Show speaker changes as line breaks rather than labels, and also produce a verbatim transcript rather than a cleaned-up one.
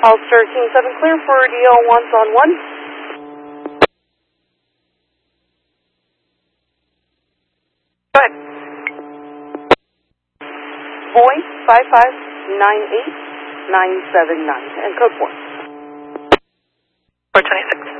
Holster King seven clear for D L ones on one. Go ahead. Boy five five nine eight nine seven nine and code four.
four twenty-six.